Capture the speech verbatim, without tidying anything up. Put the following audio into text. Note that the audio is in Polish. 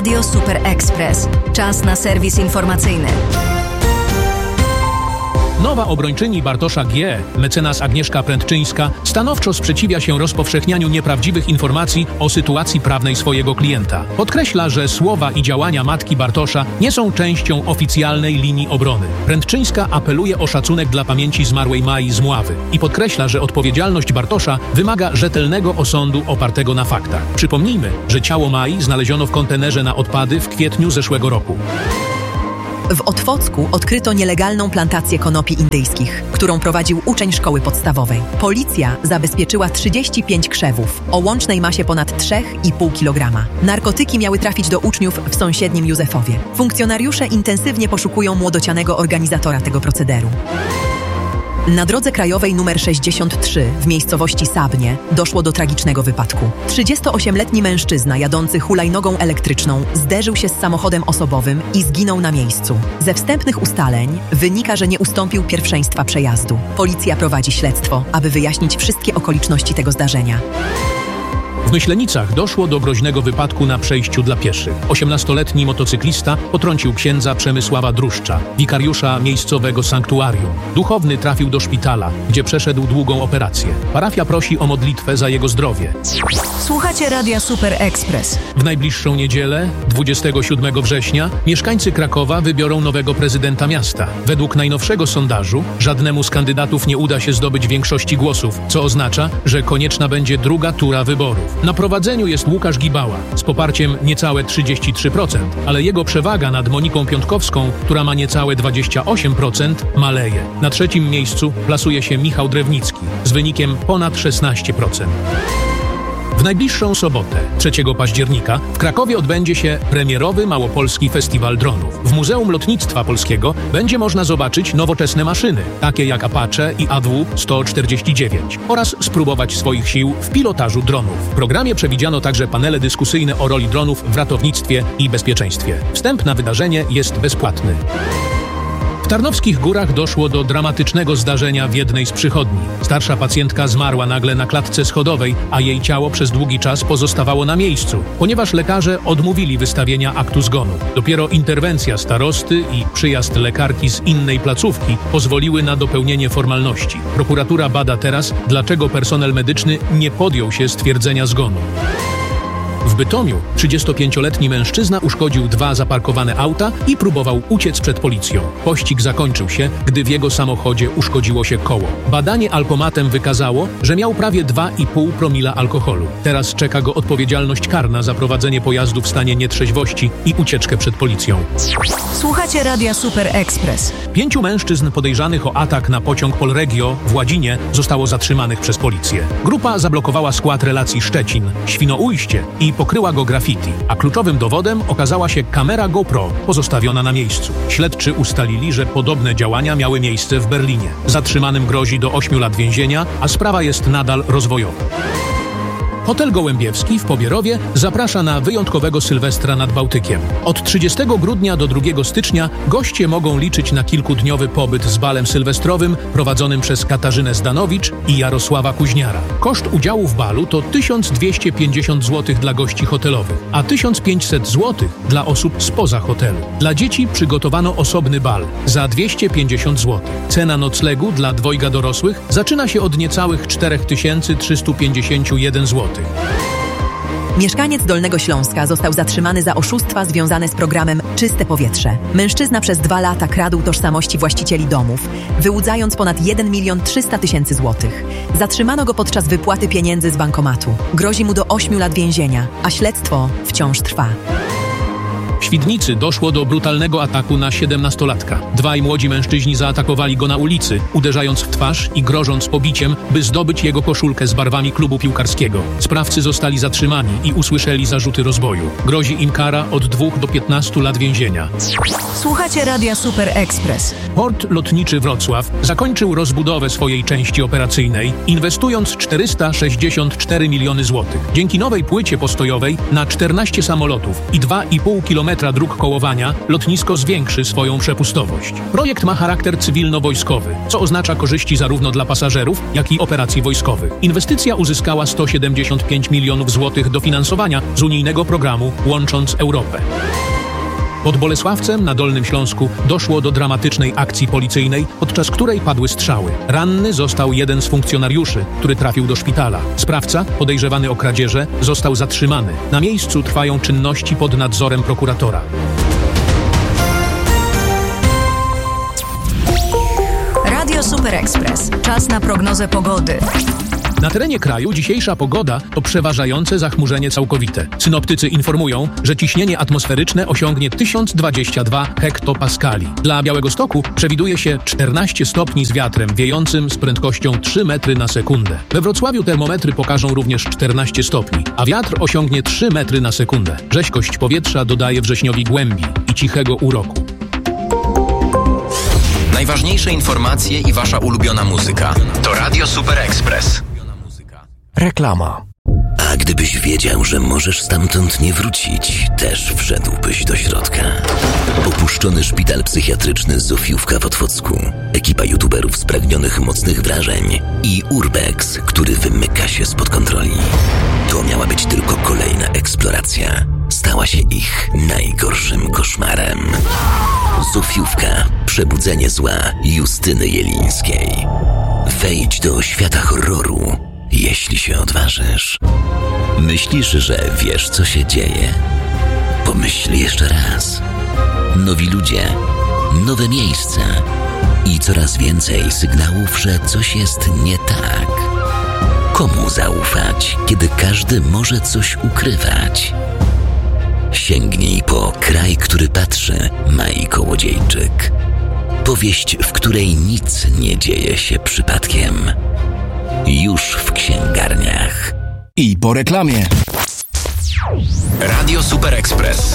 Radio Super Express. Czas na serwis informacyjny. Nowa obrończyni Bartosza G., mecenas Agnieszka Prędczyńska, stanowczo sprzeciwia się rozpowszechnianiu nieprawdziwych informacji o sytuacji prawnej swojego klienta. Podkreśla, że słowa i działania matki Bartosza nie są częścią oficjalnej linii obrony. Prędczyńska apeluje o szacunek dla pamięci zmarłej Mai z Mławy i podkreśla, że odpowiedzialność Bartosza wymaga rzetelnego osądu opartego na faktach. Przypomnijmy, że ciało Mai znaleziono w kontenerze na odpady w kwietniu zeszłego roku. W Otwocku odkryto nielegalną plantację konopi indyjskich, którą prowadził uczeń szkoły podstawowej. Policja zabezpieczyła trzydzieści pięć krzewów o łącznej masie ponad trzy i pół kilograma. Narkotyki miały trafić do uczniów w sąsiednim Józefowie. Funkcjonariusze intensywnie poszukują młodocianego organizatora tego procederu. Na drodze krajowej numer sześćdziesiąt trzy w miejscowości Sabnie doszło do tragicznego wypadku. trzydziestoośmioletni mężczyzna jadący hulajnogą elektryczną zderzył się z samochodem osobowym i zginął na miejscu. Ze wstępnych ustaleń wynika, że nie ustąpił pierwszeństwa przejazdu. Policja prowadzi śledztwo, aby wyjaśnić wszystkie okoliczności tego zdarzenia. W Myślenicach doszło do groźnego wypadku na przejściu dla pieszych. osiemnastoletni motocyklista potrącił księdza Przemysława Druszcza, wikariusza miejscowego sanktuarium. Duchowny trafił do szpitala, gdzie przeszedł długą operację. Parafia prosi o modlitwę za jego zdrowie. Słuchacie Radia Super Express. W najbliższą niedzielę, dwudziestego siódmego września, mieszkańcy Krakowa wybiorą nowego prezydenta miasta. Według najnowszego sondażu żadnemu z kandydatów nie uda się zdobyć większości głosów, co oznacza, że konieczna będzie druga tura wyborów. Na prowadzeniu jest Łukasz Gibała z poparciem niecałe trzydzieści trzy procent, ale jego przewaga nad Moniką Piątkowską, która ma niecałe dwadzieścia osiem procent, maleje. Na trzecim miejscu plasuje się Michał Drewnicki z wynikiem ponad szesnaście procent. W najbliższą sobotę, trzeciego października, w Krakowie odbędzie się premierowy Małopolski Festiwal Dronów. W Muzeum Lotnictwa Polskiego będzie można zobaczyć nowoczesne maszyny, takie jak Apache i A W sto czterdzieści dziewięć, oraz spróbować swoich sił w pilotażu dronów. W programie przewidziano także panele dyskusyjne o roli dronów w ratownictwie i bezpieczeństwie. Wstęp na wydarzenie jest bezpłatny. W Tarnowskich Górach doszło do dramatycznego zdarzenia w jednej z przychodni. Starsza pacjentka zmarła nagle na klatce schodowej, a jej ciało przez długi czas pozostawało na miejscu, ponieważ lekarze odmówili wystawienia aktu zgonu. Dopiero interwencja starosty i przyjazd lekarki z innej placówki pozwoliły na dopełnienie formalności. Prokuratura bada teraz, dlaczego personel medyczny nie podjął się stwierdzenia zgonu. W Bytomiu trzydziestopięcioletni mężczyzna uszkodził dwa zaparkowane auta i próbował uciec przed policją. Pościg zakończył się, gdy w jego samochodzie uszkodziło się koło. Badanie alkomatem wykazało, że miał prawie dwa i pół promila alkoholu. Teraz czeka go odpowiedzialność karna za prowadzenie pojazdu w stanie nietrzeźwości i ucieczkę przed policją. Słuchacie Radia Super Express. Pięciu mężczyzn podejrzanych o atak na pociąg Polregio w Ładzinie zostało zatrzymanych przez policję. Grupa zablokowała skład relacji Szczecin-Świnoujście i pokryła go graffiti, a kluczowym dowodem okazała się kamera GoPro pozostawiona na miejscu. Śledczy ustalili, że podobne działania miały miejsce w Berlinie. Zatrzymanym grozi do ośmiu lat więzienia, a sprawa jest nadal rozwojowa. Hotel Gołębiewski w Pobierowie zaprasza na wyjątkowego Sylwestra nad Bałtykiem. Od trzydziestego grudnia do drugiego stycznia goście mogą liczyć na kilkudniowy pobyt z balem sylwestrowym prowadzonym przez Katarzynę Zdanowicz i Jarosława Kuźniara. Koszt udziału w balu to tysiąc dwieście pięćdziesiąt złotych dla gości hotelowych, a tysiąc pięćset złotych dla osób spoza hotelu. Dla dzieci przygotowano osobny bal za dwieście pięćdziesiąt złotych. Cena noclegu dla dwojga dorosłych zaczyna się od niecałych cztery tysiące trzysta pięćdziesiąt jeden złotych. Mieszkaniec Dolnego Śląska został zatrzymany za oszustwa związane z programem Czyste Powietrze. Mężczyzna przez dwa lata kradł tożsamości właścicieli domów, wyłudzając ponad jeden milion trzysta tysięcy złotych. Zatrzymano go podczas wypłaty pieniędzy z bankomatu. Grozi mu do ośmiu lat więzienia, a śledztwo wciąż trwa. W Świdnicy doszło do brutalnego ataku na siedemnastolatka. Dwaj młodzi mężczyźni zaatakowali go na ulicy, uderzając w twarz i grożąc pobiciem, by zdobyć jego koszulkę z barwami klubu piłkarskiego. Sprawcy zostali zatrzymani i usłyszeli zarzuty rozboju. Grozi im kara od dwóch do piętnastu lat więzienia. Słuchacie Radia Super Express. Port Lotniczy Wrocław zakończył rozbudowę swojej części operacyjnej, inwestując czterysta sześćdziesiąt cztery miliony złotych. Dzięki nowej płycie postojowej na czternaście samolotów i dwa i pół kilometra kilometra dróg kołowania lotnisko zwiększy swoją przepustowość. Projekt ma charakter cywilno-wojskowy, co oznacza korzyści zarówno dla pasażerów, jak i operacji wojskowych. Inwestycja uzyskała sto siedemdziesiąt pięć milionów złotych dofinansowania z unijnego programu Łącząc Europę. Pod Bolesławcem na Dolnym Śląsku doszło do dramatycznej akcji policyjnej, podczas której padły strzały. Ranny został jeden z funkcjonariuszy, który trafił do szpitala. Sprawca, podejrzewany o kradzieże, został zatrzymany. Na miejscu trwają czynności pod nadzorem prokuratora. Radio Super Express. Czas na prognozę pogody. Na terenie kraju dzisiejsza pogoda to przeważające zachmurzenie całkowite. Synoptycy informują, że ciśnienie atmosferyczne osiągnie tysiąc dwadzieścia dwa hektopaskali. Dla Białegostoku przewiduje się czternaście stopni z wiatrem wiejącym z prędkością trzy metry na sekundę. We Wrocławiu termometry pokażą również czternaście stopni, a wiatr osiągnie trzy metry na sekundę. Rzeźkość powietrza dodaje wrześniowi głębi i cichego uroku. Najważniejsze informacje i wasza ulubiona muzyka to Radio Super Express. Reklama. A gdybyś wiedział, że możesz stamtąd nie wrócić, też wszedłbyś do środka. Opuszczony szpital psychiatryczny Zofiówka w Otwocku, ekipa youtuberów spragnionych mocnych wrażeń i Urbex, który wymyka się spod kontroli. To miała być tylko kolejna eksploracja. Stała się ich najgorszym koszmarem. Zofiówka. Przebudzenie zła Justyny Jelińskiej. Wejdź do świata horroru, jeśli się odważysz. Myślisz, że wiesz, co się dzieje? Pomyśl jeszcze raz. Nowi ludzie, nowe miejsca i coraz więcej sygnałów, że coś jest nie tak. Komu zaufać, kiedy każdy może coś ukrywać? Sięgnij po Kraj, który patrzy, Mai Kołodziejczyk. Powieść, w której nic nie dzieje się przypadkiem. Już w księgarniach. I po reklamie. Radio Super Express.